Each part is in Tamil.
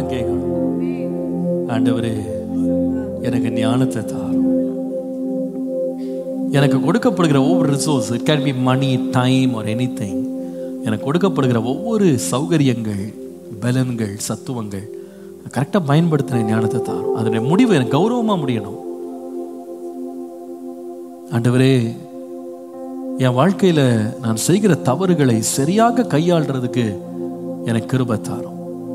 நாளும் கேட்கணும், ஆண்டவரே எனக்கு ஞானத்தை தாரும். எனக்கு கொடுக்கப்படுகிற ஒவ்வொரு resource, it can be money, time or anything, எனக்கு கொடுக்கப்படுகிற ஒவ்வொரு சௌகரியங்கள், பலன்கள், சத்துவங்கள் கரெக்டாக பயன்படுத்தின ஞானத்தை தாரும். அதனுடைய முடிவு எனக்கு கௌரவமாக முடியணும். ஆண்டவரே, என் வாழ்க்கையில் நான் செய்கிற தவறுகளை சரியாக கையாளுறதுக்கு எனக்கு கிருபை தாரும்.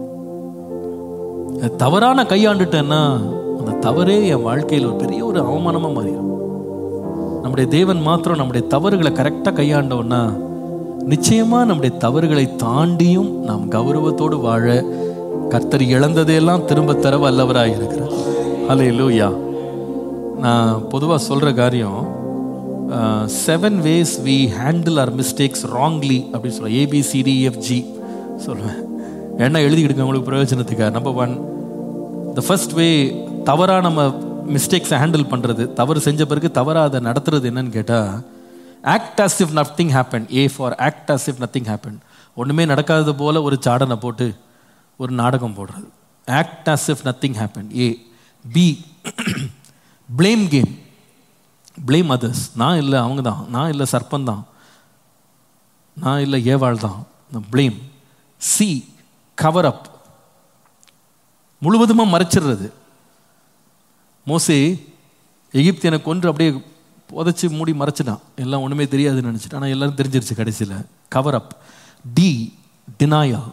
தவறான கையாண்டுட்டேன்னா அந்த தவறே என் வாழ்க்கையில் ஒரு பெரிய ஒரு அவமானமாக மாறிடும். நம்முடைய தேவன் மாத்திரம் நம்முடைய தவறுகளை கரெக்டாக கையாண்டோன்னா நிச்சயமா நம்முடைய தவறுகளை தாண்டியும் நாம் கௌரவத்தோடு வாழ கர்த்தர் இழந்ததையெல்லாம் திரும்ப தர வல்லவராக இருக்கிறார். ஹல்லேலூயா. நான் பொதுவாக சொல்கிற காரியம், 7 ways we handle our mistakes wrongly அப்படின்னு சொல்லுவேன். ABCDEFG சொல்லுவேன். என்ன எழுதிக்கிடுங்க உங்களுக்கு பிரயோஜனத்துக்காக. நம்பர் 1, the first way தவறாக நம்ம மிஸ்டேக்ஸை ஹேண்டில் பண்ணுறது, தவறு செஞ்ச பிறகு தவறாக அதை நடத்துறது என்னன்னு கேட்டால், act as if nothing happened. A for act as if nothing happened. ஒன்றுமே நடக்காதது போல ஒரு சாடனை போட்டு ஒரு நாடகம் போடுறது. Act as if nothing happened. A. B, blame game. blame others. நான் இல்லை, அவங்க தான். நான் இல்லை, சர்ப்பம் தான். நான் இல்லை, ஏவாள் தான். blame. C, cover up. முழுவதுமாக மறைச்சிடுறது. மோசே எகிப்தியனை கொன்று அப்படியே புதைச்சி மூடி மறைச்சிட்டான், எல்லாம் ஒன்றுமே தெரியாதுன்னு நினச்சிட்டு. ஆனால் எல்லாரும் தெரிஞ்சிருச்சு கடைசியில். Cover up. D, denial.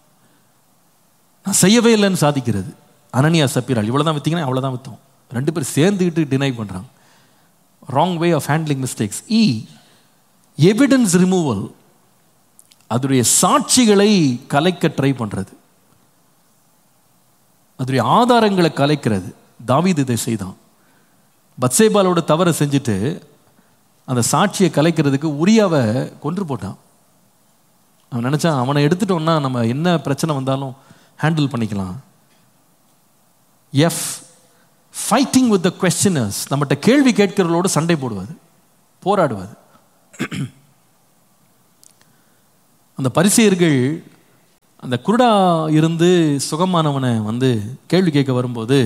நான் செய்யவே இல்லைன்னு சாதிக்கிறது. அனனியா சப்பீரால் இவ்வளோ தான் விற்றீங்கன்னா அவ்வளோதான் விற்றோம். 2 பேர் சேர்ந்துக்கிட்டு டினை பண்ணுறாங்க. Wrong way of handling mistakes. E, evidence removal. அதனுடைய சாட்சிகளை கலைக்க ட்ரை பண்ணுறது, அதனுடைய ஆதாரங்களை கலைக்கிறது. தாவீது இதை செய்தான். பத்சேபாலோட தவறை செஞ்சுட்டு அந்த சாட்சியை கலைக்கிறதுக்கு உரியாவை கொன்று போட்டான். அவன் நினச்சான், அவனை எடுத்துட்டோம்னா நம்ம என்ன பிரச்சனை வந்தாலும் ஹேண்டில் பண்ணிக்கலாம். F, fighting with the குவெஸ்டினர்ஸ். நம்மகிட்ட கேள்வி கேட்கிறவர்களோடு சண்டை போடுவது, போராடுவது. அந்த பரிசேயர்கள் அந்த குருடா இருந்து சுகமானவனை வந்து கேள்வி கேட்க வரும்போது,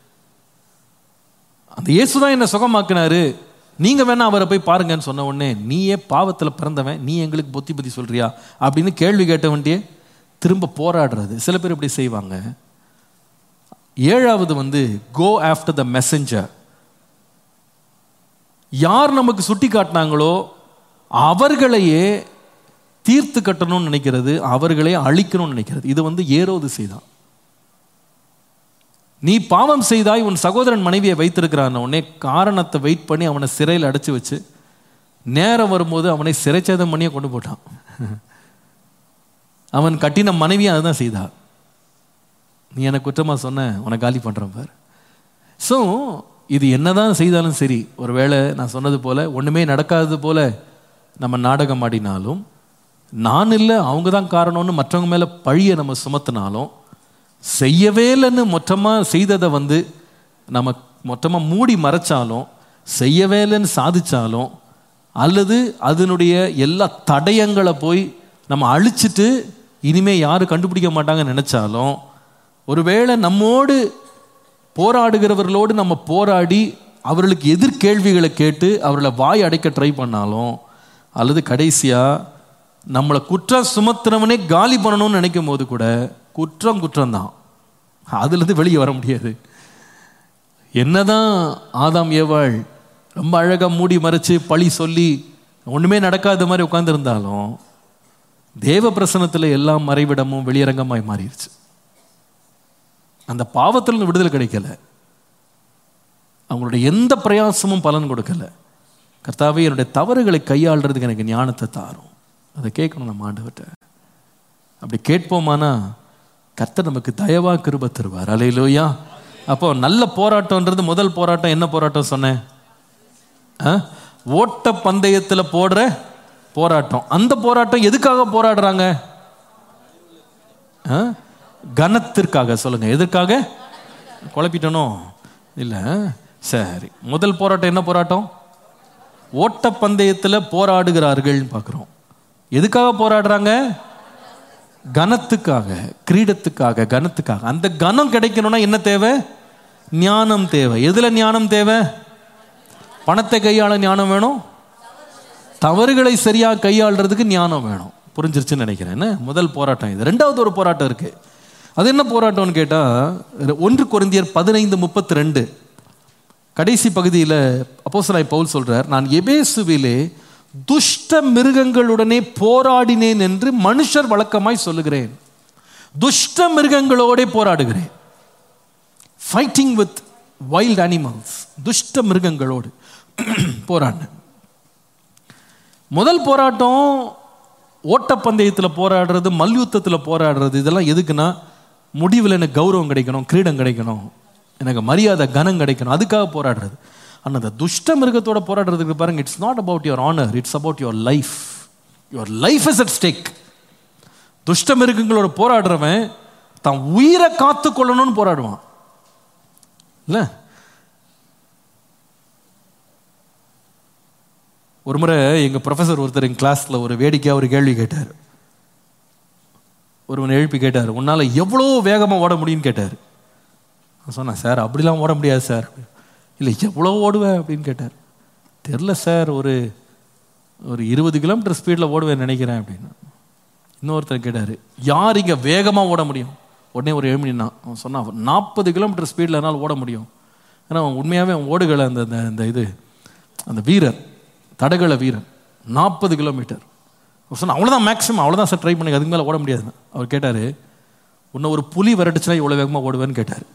அந்த இயேசுதான் என்னை சுகமாக்கினாரு, நீங்க வேணா அவரை போய் பாருங்கன்னு சொன்ன உடனே, நீயே பாவத்தில் பிறந்தவன், நீ எங்களுக்கு புத்தி சொல்றியா அப்படின்னு கேள்வி கேட்ட வேண்டிய திரும்ப போராடுறது. சில பேர் இப்படி செய்வாங்க. 7வது வந்து கோ ஆஃப்டர் த மெசஞ்சர். யார் நமக்கு சுட்டி காட்டினாங்களோ அவர்களையே தீர்த்து கட்டணும்னு நினைக்கிறது, அவர்களே அழிக்கணும்னு நினைக்கிறது. இது வந்து ஏரோது செய்தான். நீ பாவம் செய்தாய், உன் சகோதரன் மனைவியை வைத்திருக்கிறான் உடனே காரணத்தை வெயிட் பண்ணி அவனை சிறையில் அடைச்சி வச்சு நேரம் வரும்போது அவனை சிறைச்சேதம் பண்ணியே கொண்டு போட்டான். அவன் கட்டின மனைவியை அதுதான் செய்தா. நீ எனக்கு குற்றமாக சொன்ன, உன்னை காலி பண்ணுறேன் பார். ஸோ இது என்னதான் செய்தாலும் சரி, ஒருவேளை நான் சொன்னது போல ஒன்றுமே நடக்காதது போல நம்ம நாடகம் ஆடினாலும், நான் இல்லை அவங்க தான் காரணம்னு மற்றவங்க மேலே பழியை நம்ம சுமத்தினாலும், செய்யவே இல்லைன்னு மொத்தமாக செய்ததை வந்து நம்ம மொத்தமாக மூடி மறைச்சாலும், செய்யவே இல்லைன்னு சாதிச்சாலும், அல்லது அதனுடைய எல்லா தடயங்களை போய் நம்ம அழிச்சிட்டு இனிமேல் யாரும் கண்டுபிடிக்க மாட்டாங்கன்னு நினச்சாலும், ஒருவேளை நம்மோடு போராடுகிறவர்களோடு நம்ம போராடி அவர்களுக்கு எதிர்கேள்விகளை கேட்டு அவர்களை வாய் அடைக்க ட்ரை பண்ணாலும், அல்லது கடைசியாக நம்மளை குற்றம் சுமத்துறவனே காலி பண்ணணும்னு நினைக்கும் போது கூட குற்றம்தான், அதுலேருந்து வெளியே வர முடியாது. என்னதான் ஆதாம் ஏவாள் ரொம்ப அழகாக மூடி மறைச்சு பழி சொல்லி ஒன்றுமே நடக்காத மாதிரி உட்கார்ந்துருந்தாலும், தேவ பிரசனத்தில் எல்லா மறைவிடமும் வெளியரங்கமாய் மாறிடுச்சு. அந்த பாவத்தில் விடுதலை கிடைக்கல, அவங்களுடைய எந்த பிரயாசமும் பலன் கொடுக்கல. கர்த்தாவே, என்னுடைய தவறுகளை கையாளுறதுக்கு எனக்கு ஞானத்தை தாரும். அதை கேட்கணும் நம்ம ஆண்டவர்கிட்ட. அப்படி கேட்போமானா கர்த்தர் நமக்கு தயவா கிருபை தருவார். அல்லேலூயா. அப்போ நல்ல போராட்டம்ன்றது, முதல் போராட்டம் என்ன போராட்டம் சொன்னேன்? ஓட்ட பந்தயத்தில் போடுற போராட்டம். அந்த போராட்டம் எதுக்காக போராடுறாங்க? கனத்திற்காக. சொல்லுங்க, எதற்காக? குழப்பிட்டனோ இல்லை? சரி, முதல் போராட்டம் என்ன போராட்டம்? ஓட்ட பந்தயத்தில் போராடுகிறார்கள் பார்க்குறோம். எதுக்காக போராடுறாங்க? கனத்துக்காக, கிரீடத்துக்காக, கனத்துக்காக. அந்த கனம் கிடைக்கணும்னா என்ன தேவை? ஞானம் தேவை. எதுல ஞானம் தேவை? பணத்தை கையாள ஞானம் வேணும், தவறுகளை சரியாக கையாளுறதுக்கு ஞானம் வேணும். புரிஞ்சிருச்சுன்னு நினைக்கிறேன். முதல் போராட்டம் இது. ரெண்டாவது ஒரு போராட்டம் இருக்கு. அது என்ன போராட்டம்னு கேட்டா 1 கொரிந்தியர் 15:32 கடைசி பகுதியில் அப்போஸ்தலனாகிய பவுல் சொல்றார், நான் எபேசுவிலே துஷ்ட மிருகங்களுடனே போராடினேன் என்று மனுஷர் வழக்கமாய் சொல்லுகிறேன். துஷ்ட மிருகங்களோட போராடுகிறேன். Fighting with wild animals. துஷ்ட மிருகங்களோடு போராடினேன். முதல் போராட்டம் ஓட்டப்பந்தயத்தில் போராடுறது, மல்யுத்தத்தில் போராடுறது. இதெல்லாம் எதுக்குன்னா முடிவில் எனக்கு கௌரவம் கிடைக்கணும், கிரீடம் கிடைக்கணும், எனக்கு மரியாதை, கனம் கிடைக்கணும், அதுக்காக போராடுறது. ஆனால் அந்த துஷ்ட மிருகத்தோட போராடுறதுக்கு பாருங்க, it's not about your honour, it's about your life. Your life is at stack. துஷ்ட மிருகங்களோட போராடுறவன் தான் உயிரை காத்து கொள்ளணும்னு போராடுவான் இல்ல. ஒரு முறை எங்க ப்ரொஃபஸர் ஒருத்தர் எங்க கிளாஸ்ல ஒரு வேடிக்கையா ஒரு கேள்வி கேட்டார். ஒருவன் எழுப்பி கேட்டார், உன்னால எவ்வளோ வேகமா ஓட முடியும்னு கேட்டார். சொன்னேன், சார் அப்படிலாம் ஓட முடியாது சார். இல்லை, எவ்வளோ ஓடுவேன் அப்படின்னு கேட்டார். தெரில சார், ஒரு 20 கிலோமீட்டர் ஸ்பீடில் ஓடுவேன் நினைக்கிறேன் அப்படின்னு. இன்னொருத்தர் கேட்டார், யார் இங்கே வேகமாக ஓட முடியும்? உடனே ஒரு 7 மணினா அவன் சொன்னான், 40 கிலோமீட்டர் ஸ்பீடில் என்னால் ஓட முடியும். ஏன்னா அவன் உண்மையாகவே அவன் ஓடுகளை அந்த வீரர், தடகள வீரர் 40 கிலோமீட்டர் சொன்னால் அவ்வளோதான் மேக்ஸிமம், அவ்வளோதான் சார் ட்ரை பண்ணி, அதுக்கு மேலே ஓட முடியாதுன்னு. அவர் கேட்டார், உன்னை ஒரு புலி விரட்டுச்சுன்னா இவ்வளோ வேகமாக ஓடுவேன்னு கேட்டார்.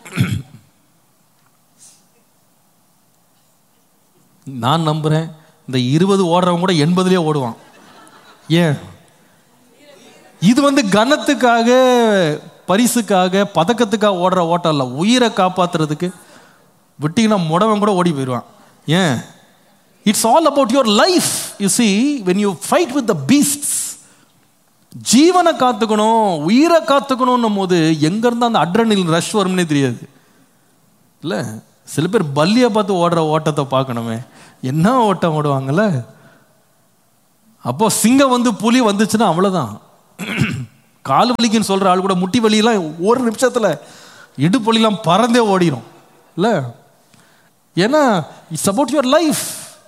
நான் நம்புறேன் இந்த 20 ஓடுறவங்க கூட 80 ஓடுவான். ஏன்? இது கனத்துக்காக, பரிசுக்காக, பதக்கத்துக்காக ஓடுற ஓட்டம் இல்லை. உயிரை காப்பாத்துறதுக்கு விட்டீங்கன்னா முடவன் கூட ஓடி போயிடுவான். ஏன்? It's all about your life. You see, when you fight with the beasts, ஜீவனை காத்துக்கணும், உயிரை காத்துக்கணும் போது எங்க இருந்தா அந்த அட்ரினலின் ரஷ் வரும்னே தெரியாது இல்ல. சில பேர் பல்லியை பார்த்து ஓடுற ஓட்டத்தை பார்க்கணுமே, என்ன ஓட்டம் ஓடுவாங்கல்ல. அப்போ சிங்கம் புலி வந்துச்சுன்னா அவ்வளவுதான். கால் வலிக்குன்னு சொல்ற ஆள் கூட முட்டி வலியெல்லாம் ஒரு நிமிஷத்துல இடுப்பு வலியெல்லாம் பறந்தே ஓடிடும் இல்ல. ஏன்னா it's about your life.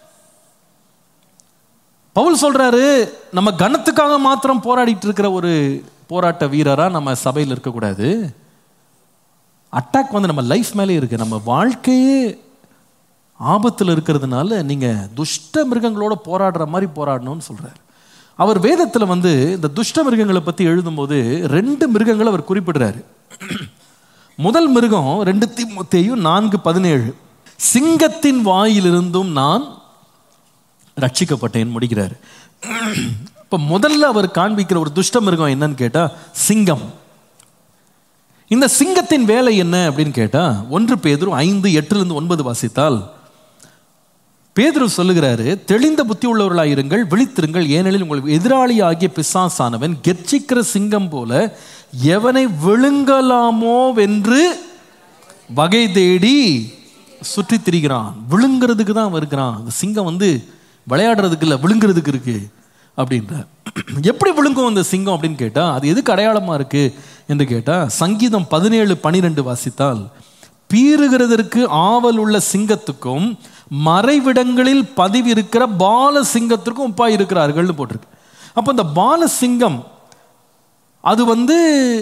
Pavul சொல்றாரு, நம்ம கனத்துக்காக மாத்திரம் போராடிட்டு இருக்கிற ஒரு போராட்ட வீரரா நம்ம சபையில் இருக்கக்கூடாது. அட்டாக் நம்ம லைஃப் மேலே இருக்கு. நம்ம வாழ்க்கையே ஆபத்தில் இருக்கிறதுனால நீங்க துஷ்ட மிருகங்களோட போராடுற மாதிரி போராடணும்னு சொல்றாரு. அவர் வேதத்தில் இந்த துஷ்ட மிருகங்களை பத்தி எழுதும்போது 2 மிருகங்களை அவர் குறிப்பிடுறாரு. முதல் மிருகம் 2 தீமோத்தேயு 4:17, சிங்கத்தின் வாயிலிருந்தும் நான் ரட்சிக்கப்பட்டேன் முடிக்கிறார். இப்ப முதல்ல அவர் காண்பிக்கிற ஒரு துஷ்ட மிருகம் என்னன்னு கேட்டா சிங்கம். இந்த சிங்கத்தின் வேலை என்ன அப்படின்னு கேட்டா 1 பேதுரு 5:8-9 வாசித்தால் பேதுரு சொல்லுகிறாரு, தெளிந்த புத்தி உள்ளவர்களாயிருங்கள், விழித்திருங்கள், ஏனெனில் உங்களுக்கு எதிராளி ஆகிய பிசாசானவன் கெர்ச்சிக்கிற சிங்கம் போல எவனை விழுங்கலாமோ வென்று வகை தேடி சுற்றி திரிகிறான். விழுங்கிறதுக்கு தான் இருக்கிறான். அந்த சிங்கம் விளையாடுறதுக்கு இல்லை, விழுங்குறதுக்கு இருக்கு அப்படின்றார். எப்படி விழுங்கும் அந்த சிங்கம் அப்படின்னு கேட்டா அது எதுக்கு அடையாளமா இருக்கு என்று கேட்டா சங்கீதம் 17:12 வாசித்தால், பீறுகிறதற்கு ஆவல் உள்ள சிங்கத்துக்கும் மறைவிடங்களில் பதிவு இருக்கிற பால சிங்கத்திற்கும் ஒப்பாய் இருக்கிறார்கள் போட்டிருக்கு. அப்ப இந்த பால சிங்கம் அது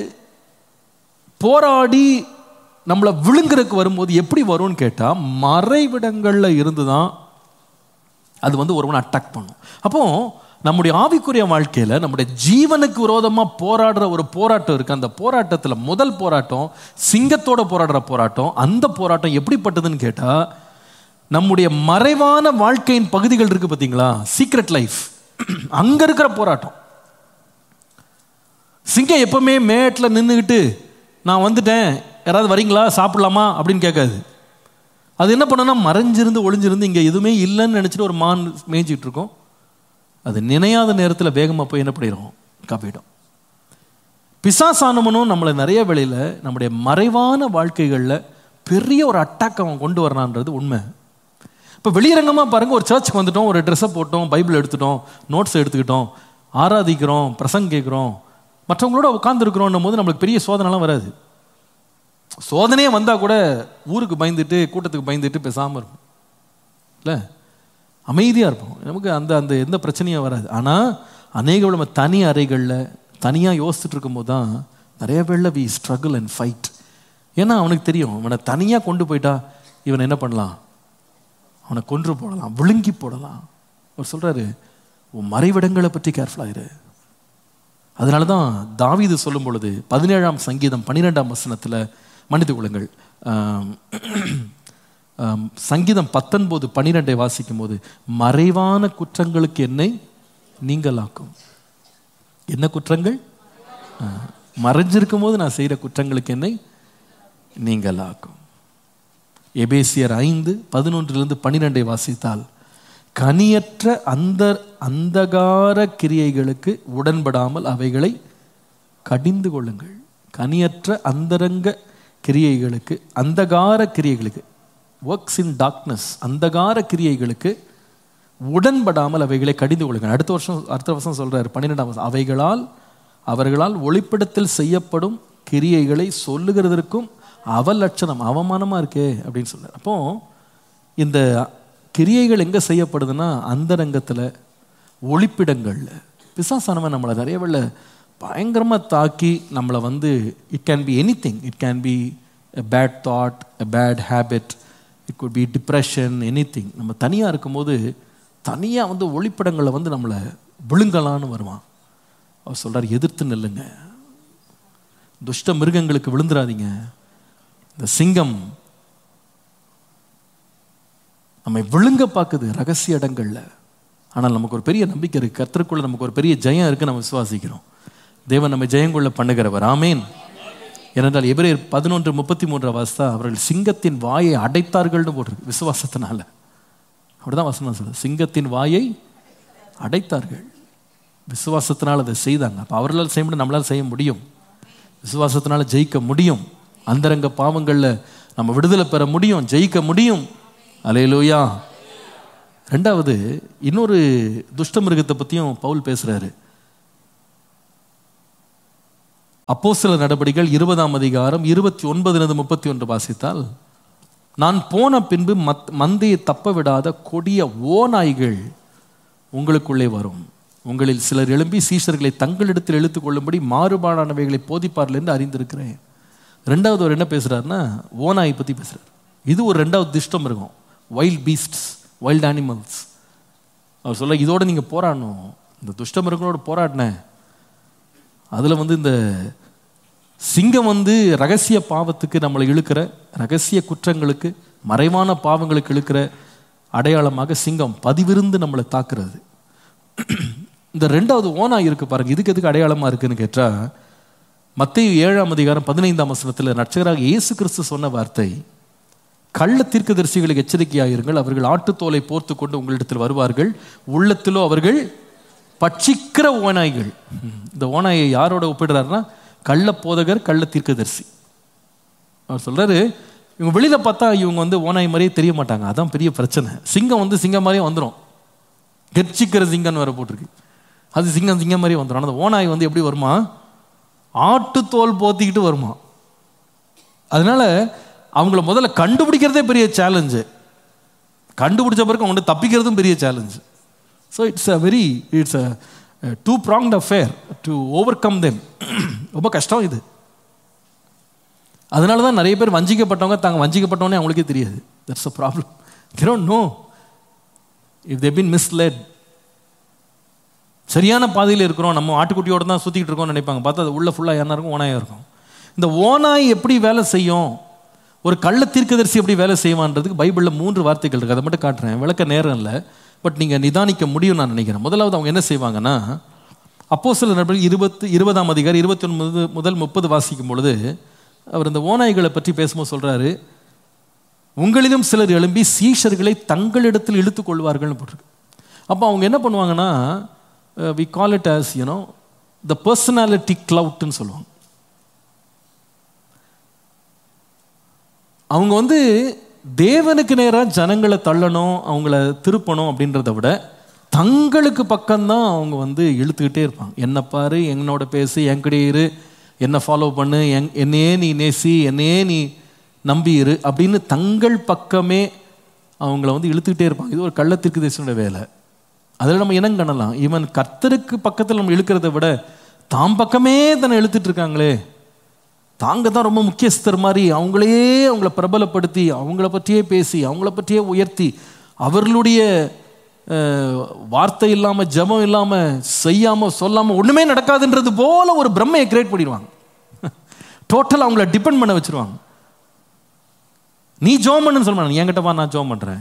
போராடி நம்மளை விழுங்குறதுக்கு வரும்போது எப்படி வரும்னு கேட்டா மறைவிடங்கள்ல இருந்துதான் அது ஒருவனை அட்டாக் பண்ணும். அப்போ நம்முடைய ஆவிக்குரிய வாழ்க்கையில நம்முடைய ஜீவனுக்கு விரோதமா போராடுற ஒரு போராட்டம் இருக்கு. அந்த போராட்டத்துல முதல் போராட்டம் சிங்கத்தோட போராடுற போராட்டம். அந்த போராட்டம் எப்படிப்பட்டதுன்னு கேட்டா நம்முடைய மறைவான வாழ்க்கையின் பகுதிகள் இருக்கு பாத்தீங்களா, சீக்ரெட் லைஃப், அங்க இருக்கிற போராட்டம். சிங்கம் எப்பவுமே மேட்ல நின்றுகிட்டு நான் வந்துட்டேன், யாராவது வரீங்களா சாப்பிடலாமா அப்படின்னு கேட்காது. அது என்ன பண்ணனா மறைஞ்சிருந்து ஒளிஞ்சிருந்து இங்க எதுவுமே இல்லைன்னு நினைச்சிட்டு ஒரு மான் மேய்ஞ்சிட்டு இருக்கும். அது நினையாத நேரத்தில் வேகமாக போய் என்ன பண்ணிடும், காப்பிடும். பிசாசானவனும் நம்மளை நிறைய வேளையில நம்முடைய மறைவான வாழ்க்கைகளில் பெரிய ஒரு அட்டாக் அவன் கொண்டு வரான்றது உண்மை. இப்போ வெளியரங்கமாக பாருங்க, ஒரு சர்ச்சுக்கு வந்துட்டோம், ஒரு ட்ரெஸ்ஸை போட்டோம், பைபிள் எடுத்துட்டோம், நோட்ஸ் எடுத்துக்கிட்டோம், ஆராதிக்கிறோம், பிரசங்க கேட்குறோம், மற்றவங்களோட உட்கார்ந்துருக்கிறோன்னும் போது நம்மளுக்கு பெரிய சோதனைலாம் வராது. சோதனையே வந்தால் கூட ஊருக்கு பயந்துட்டு கூட்டத்துக்கு பயந்துட்டு பேசாமல் இருக்கும், இல்லை, அமைதியாக இருப்போம். நமக்கு அந்த அந்த எந்த பிரச்சனையும் வராது. ஆனால் அநேக நம்ம தனி அறைகளில் தனியாக யோசிச்சுட்டு இருக்கும்போது தான் நிறைய பேரில் வி ஸ்ட்ரகிள் அண்ட் ஃபைட். ஏன்னா அவனுக்கு தெரியும், இவனை தனியாக கொண்டு போயிட்டா இவனை என்ன பண்ணலாம், அவனை கொன்று போடலாம், விழுங்கி போடலாம். அவர் சொல்கிறாரு, உன் மறைவிடங்களை பற்றி கேர்ஃபுல்லாயிரு. அதனால தான் தாவீது சொல்லும் பொழுது 17ஆம் சங்கீதம் 12ஆம் வசனத்தில், மன்னித்துக் கொள்ளுங்கள், சங்கீதம் 19:12 வாசிக்கும் போது, மறைவான குற்றங்களுக்கு என்னை நீங்களாக்கும். என்ன குற்றங்கள்? மறைஞ்சிருக்கும் போது நான் செய்கிற குற்றங்களுக்கு என்னை நீங்களாக்கும். எபேசியர் 5:11-12 வாசித்தால், கனியற்ற அந்தகார கிரியைகளுக்கு உடன்படாமல் அவைகளை கடிந்து கொள்ளுங்கள். கனியற்ற அந்தரங்க கிரியைகளுக்கு, அந்தகார கிரியைகளுக்கு, ஒர்க்ஸ் இன் டார்க்னஸ், அந்தகார கிரியைகளுக்கு உடன்படாமல் அவைகளை கடிந்து கொள்ளுங்கள். அடுத்த வருஷம் சொல்றாரு 12ஆம் வசனம், அவர்களால் ஒளிப்படத்தில் செய்யப்படும் கிரியைகளை சொல்லுகிறதற்கும் அவலட்சணம், அவமானமா இருக்கே அப்படின்னு சொல்றாரு. அப்போ இந்த கிரியைகள் எங்க செய்யப்படுதுன்னா அந்தரங்கத்துல, ஒளிப்பிடங்கள்ல. பிசாசானவன் நம்மளை நிறைய வேளை பயங்கரமா தாக்கி நம்மளை it can be any thing. It can be a bad thought, a bad habit, it could be depression, anything. நம்ம தனியாக இருக்கும்போது தனியாக ஒளிப்படங்களை நம்மளை விழுங்கலான்னு வருவான். அவர் சொல்கிறார், எதிர்த்து நில்லுங்க, துஷ்ட மிருகங்களுக்கு விழுந்துடாதீங்க. இந்த சிங்கம் நம்மை விழுங்க பார்க்குது ரகசிய இடங்கள்ல. ஆனால் நமக்கு ஒரு பெரிய நம்பிக்கை இருக்கு, கர்த்தருக்குள்ள நமக்கு ஒரு பெரிய ஜெயம் இருக்கு, நம்ம விசுவாசிக்கிறோம். தேவன் நம்ம ஜெயங்கொள்ள பண்ணுகிறவர். ஆமேன். ஏனென்றால் எபிரேயர் 11:33 வாசித்தா, அவர்கள் சிங்கத்தின் வாயை அடைத்தார்கள்னு போட்டிருக்கு. விசுவாசத்தினால, அப்படிதான் வசனம் சொல்லுது, சிங்கத்தின் வாயை அடைத்தார்கள். விசுவாசத்தினால் அதை செய்தாங்க. அப்போ அவர்களால் செய்ய முடியும், நம்மளால் செய்ய முடியும். விசுவாசத்தினால ஜெயிக்க முடியும். அந்தரங்க பாவங்களில் நம்ம விடுதலை பெற முடியும், ஜெயிக்க முடியும். அல்லேலூயா. ரெண்டாவது, இன்னொரு துஷ்ட மிருகத்தை பற்றியும் பவுல் பேசுறாரு. அப்போஸ்தலர் நடபடிகள் 20ஆம் அதிகாரம் 29-31 வாசித்தால், நான் போன பின்பு மந்தையை தப்ப விடாத கொடிய ஓநாய்கள் உங்களுக்குள்ளே வரும். உங்களில் சிலர் எழும்பி சீஷர்களை தங்களிடத்தில் இழுத்துக் கொள்ளும்படி மாறுபாடானவைகளை போதிப்பார்கள் என்று அறிந்திருக்கிறேன். ரெண்டாவது அவர் என்ன பேசுறாருன்னா, ஓநாயை பற்றி பேசுறாரு. இது ஒரு ரெண்டாவது துஷ்டம் இருக்கும், வைல்ட் பீஸ்ட்ஸ், வைல்ட் அனிமல்ஸ். அவர் சொல்ல, இதோட நீங்கள் போராடணும். இந்த துஷ்ட மிருகங்களோட போராடினேன். அதில் இந்த சிங்கம் ரகசிய பாவத்துக்கு நம்மளை இழுக்கிற, ரகசிய குற்றங்களுக்கு, மறைவான பாவங்களுக்கு இழுக்கிற அடையாளமாக சிங்கம் பதிவிருந்து நம்மளை தாக்குறது. இந்த ரெண்டாவது ஓநாய் இருக்கு பாருங்க, இதுக்கு எதுக்கு அடையாளமா இருக்குன்னு கேட்டா, மத்தேயு 7ஆம் அதிகாரம் 15ஆம் வசனத்தில் இரட்சகராக இயேசு கிறிஸ்து சொன்ன வார்த்தை, கள்ள தீர்க்கதரிசிகளுக்கு எச்சரிக்கையாயிருங்கள், அவர்கள் ஆட்டுத்தோலை போர்த்து கொண்டு உங்களிடத்தில் வருவார்கள், உள்ளத்திலோ அவர்கள் பட்சிக்கிற ஓநாய்கள். இந்த ஓநாயை யாரோட ஒப்பிடுறாருன்னா, கள்ள போதகர், கள்ள தீர்க்கதரிசி. அவர் சொல்றாரு, இவங்க வெளியில பார்த்தா இவங்க ஓநாய் மாதிரியே தெரிய மாட்டாங்க. அதான் பெரிய பிரச்சனை. சிங்கம் சிங்கம் மாதிரியே வந்துடும், கெர்ச்சிக்கிற சிங்கம்னு வர போட்டிருக்கு. அது சிங்கம் மாதிரியே வந்துடும். அந்த ஓநாய் எப்படி வருமா, ஆட்டுத்தோல் போத்திக்கிட்டு வருமா. அதனால அவங்கள முதல்ல கண்டுபிடிக்கிறதே பெரிய சேலஞ்சு, கண்டுபிடிச்ச பிறகு அவங்க தப்பிக்கிறதும் பெரிய challenge. So it's a two-pronged affair to overcome them. ரொம்ப கஷ்டம் இது. அதனால தான் நிறைய பேர் வஞ்சிக்கப்பட்டவங்க தாங்க வஞ்சிக்கப்பட்டவனே அவங்களுக்கே தெரியாது. That's a problem. They don't know if they've been misled. சரியான பாதையில் இருக்கிறோம், நம்ம ஆட்டுக்குட்டியோட தான் சுற்றிக்கிட்டு இருக்கோம்னு நினைப்பாங்க. பார்த்தா அது உள்ள ஃபுல்லாக என்ன இருக்கும், ஓனாயாக இருக்கும். இந்த ஓனாய் எப்படி வேலை செய்யும், ஒரு கள்ள தீர்க்கதரிசி எப்படி வேலை செய்வான்றதுக்கு பைபிளில் 3 வார்த்தைகள் இருக்குது. அதை மட்டும் காட்டுறேன், விளக்க நேரம் இல்லை, பட் நீங்கள் நிதானிக்க முடியும் நான் நினைக்கிறேன். முதலாவது அவங்க என்ன செய்வாங்கன்னா, அப்போஸ்தலர் நடபடிகள் 20ஆம் அதிகாரம் 29-30 வாசிக்கும் பொழுது அவர் இந்த ஓநாய்களை பற்றி பேசும்போது சொல்கிறாரு, உங்களிலும் சிலர் எழும்பி சீஷர்களை தங்களிடத்தில் இழுத்துக் கொள்வார்கள்னு போட்டிருக்கு. அப்போ அவங்க என்ன பண்ணுவாங்கன்னா, we call it as the personality clout ன்னு சொல்லுவாங்க. அவங்க தேவனுக்கு நேராக ஜனங்களை தள்ளணும், அவங்கள திருப்பணும் அப்படின்றத விட தங்களுக்கு பக்கம்தான் அவங்க வந்து இழுத்துக்கிட்டே இருப்பாங்க. என்ன பாரு, என்னோட பேசு, என்கிட்ட இரு, என்னை ஃபாலோ பண்ணு, என்னையே நீ நேசி, என்னையே நீ நம்பி இரு அப்படின்னு தங்கள் பக்கமே அவங்கள வந்து இழுத்துக்கிட்டே இருப்பாங்க. இது ஒரு கள்ளத்திற்கு தேசனுடைய வேலை. அதில் நம்ம இனம் காணலாம். ஈவன் கர்த்தருக்கு பக்கத்தில் நம்ம இழுக்கிறத விட தாம் பக்கமே தானே இழுத்துட்டு இருக்காங்களே. தாங்க தான் ரொம்ப முக்கியஸ்தர் மாதிரி அவங்கள பிரபலப்படுத்தி, அவங்கள பற்றியே பேசி, அவங்கள பற்றியே உயர்த்தி, அவர்களுடைய வார்த்தை இல்லாமல், ஜெபம் இல்லாமல், செய்யாமல், சொல்லாமல் ஒன்றுமே நடக்காதுன்றது போல ஒரு பிரம்மையை கிரியேட் பண்ணிடுவாங்க. டோட்டல் அவங்கள டிபெண்ட் பண்ண வச்சிருவாங்க. நீ ஜெபம் பண்ணுன்னு சொல்ல மாட்டேன், என்கிட்ட வா, நான் ஜெபம் பண்ணுறேன்.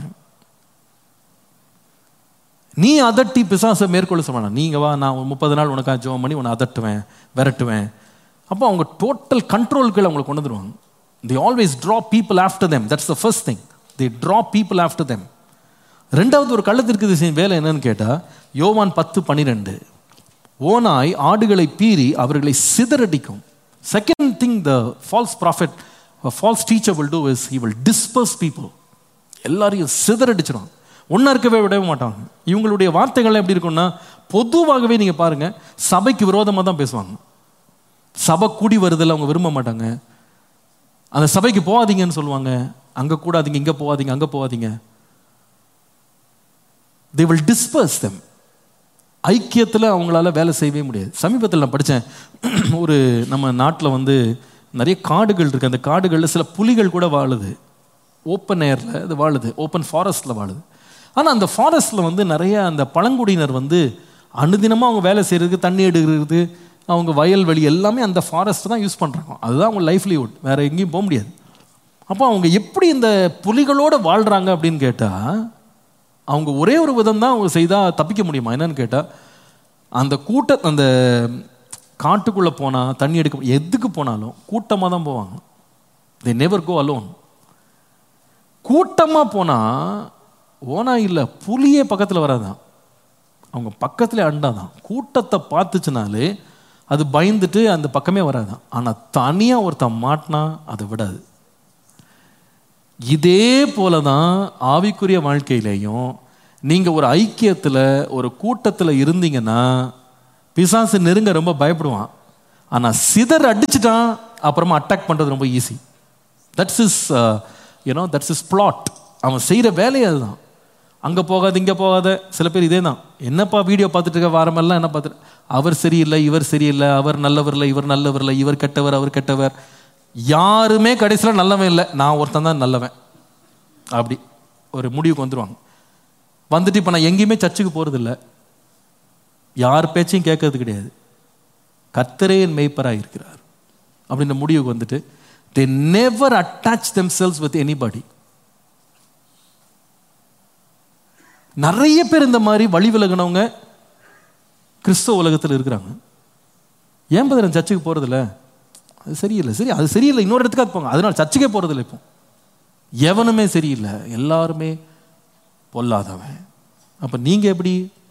நீ அதட்டி பிசாசை மேற்கொள்ள சொல்ல, நீங்க வா, நான் 30 நாள் உனக்காக ஜெபம் பண்ணி உன்னை அதட்டுவேன், விரட்டுவேன். அப்போ அவங்க டோட்டல் கண்ட்ரோலுக்குள்ள அவங்களை கொண்டு வந்துடுவாங்க. They always draw people after them. That's the first thing. They draw people after them. ரெண்டாவது ஒரு கள்ளத்திற்கு திசையின் வேலை என்னன்னு கேட்டா, யோவான் 10:12, ஓநாய் ஆடுகளை பீறி அவர்களை சிதறடிக்கும். Second thing the false prophet or false teacher will do is he will disperse people. எல்லாரையும் சிதறடிச்சிடும், ஒன்னா இருக்கவே விடவே மாட்டாங்க. இவங்களுடைய வார்த்தைகள் எப்படி இருக்கும்னா, பொதுவாகவே நீங்க பாருங்க, சபைக்கு விரோதமாக தான் பேசுவாங்க. சபை கூடி வருதில்ல அவங்க விரும்ப மாட்டாங்க. அந்த சபைக்கு போகாதீங்கன்னு சொல்லுவாங்க, அங்க கூடாதீங்க, இங்க போகாதீங்க, அங்க போகாதீங்க. They will disperse them. ஐக்கியத்தில் அவங்களால வேலை செய்யவே முடியாது. சமீபத்தில் நான் படித்தேன், ஒரு நம்ம நாட்டில் வந்து நிறைய காடுகள் இருக்கு. அந்த காடுகளில் சில புலிகள் கூட வாழுது, ஓப்பன் ஏரில் அது வாழுது, ஓப்பன் ஃபாரஸ்டில் வாழுது. ஆனால் அந்த ஃபாரஸ்டில் வந்து நிறைய அந்த பழங்குடியினர் வந்து அனுதினமாக அவங்க வேலை செய்கிறதுக்கு, தண்ணி எடுக்கிறது, அவங்க வயல்வெளி எல்லாமே அந்த ஃபாரஸ்ட் தான் யூஸ் பண்ணுறாங்க. அதுதான் அவங்க லைஃப்லிஹுட், வேறு எங்கேயும் போக முடியாது. அப்போ அவங்க எப்படி இந்த புலிகளோடு வாழ்கிறாங்க அப்படின்னு கேட்டால், அவங்க ஒரே ஒரு விதம் தான் அவங்க செய்தால் தப்பிக்க முடியுமா என்னன்னு கேட்டால், அந்த அந்த காட்டுக்குள்ளே போனால், தண்ணி எடுக்க எதுக்கு போனாலும் கூட்டமாக தான் போவாங்க. they never go alone. கூட்டமாக போனால் ஓனா இல்லை, புலியே பக்கத்தில் வராதான், அவங்க பக்கத்தில் அண்டாதான். கூட்டத்தை பார்த்துச்சுனாலே அது பயந்துட்டு அந்த பக்கமே வராதான். ஆனால் தனியாக ஒருத்தன் மாட்டினா அதை விடாது. இதே போல தான் ஆவிக்குரிய வாழ்க்கையிலையும் நீங்கள் ஒரு ஐக்கியத்தில், ஒரு கூட்டத்தில் இருந்தீங்கன்னா பிசாசு நெருங்க ரொம்ப பயப்படுவான். ஆனால் சிதற அடிச்சுட்டான் அப்புறமா அட்டாக் பண்ணுறது ரொம்ப easy. That's is that's is plot. அவன் செய்கிற வேலையே அதுதான். அங்கே போகாது, இங்கே போகாத. சில பேர் இதே தான், என்னப்பா வீடியோ பார்த்துட்டு இருக்க, வாரமெல்லாம் என்ன பார்த்துட்டு, அவர் சரியில்லை, இவர் சரியில்லை, அவர் நல்லவர் இல்லை, இவர் நல்லவர் இல்லை, இவர் கெட்டவர், அவர் கெட்டவர். யாருமே கடைசியில் நல்லவன் இல்லை, நான் ஒருத்தன் தான் நல்லவன், அப்படி ஒரு முடிவுக்கு வந்துடுவாங்க. வந்துட்டு இப்போ நான் எங்கேயுமே சர்ச்சுக்கு போகிறதில்ல, யார் பேச்சையும் கேட்கறது கிடையாது, கர்த்தரே என் மேய்ப்பராக இருக்கிறார் அப்படின்ற முடிவுக்கு வந்துட்டு they never attach themselves with anybody. நிறைய பேர் இந்த மாதிரி வழி விலகினவங்க கிறிஸ்தவ உலகத்தில் இருக்கிறாங்க. ஏன் பதில் சர்ச்சுக்கு போகிறதில்ல, அது சரியில்லை, சரி அது சரியில்லை, இன்னொரு இடத்துக்காக போங்க, அதனால சர்ச்சுக்கே போகிறதில்ல. இப்போ எவனுமே சரியில்லை, எல்லாருமே பொல்லாதவன். அப்போ நீங்கள் எப்படி